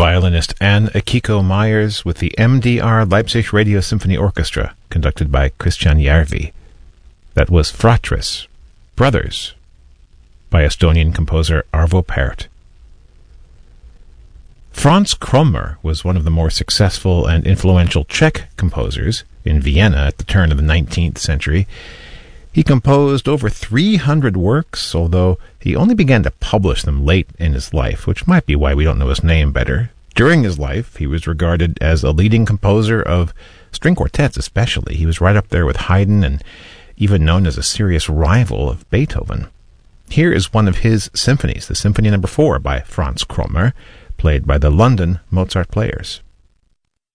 Violinist Anne Akiko Myers with the MDR Leipzig Radio Symphony Orchestra, conducted by Christian Järvi. That was Fratris, Brothers, by Estonian composer Arvo Pärt. Franz Krommer was one of the more successful and influential Czech composers in Vienna at the turn of the 19th century. He composed over 300 works, although he only began to publish them late in his life, which might be why we don't know his name better. During his life, he was regarded as a leading composer of string quartets especially. He was right up there with Haydn and even known as a serious rival of Beethoven. Here is one of his symphonies, the Symphony No. 4 by Franz Krommer, played by the London Mozart Players.